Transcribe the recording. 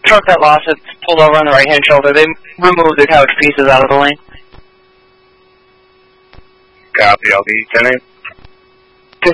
truck that lost it pulled over on the right-hand shoulder. They removed the couch pieces out of the lane. Copy, I'll be 10-8.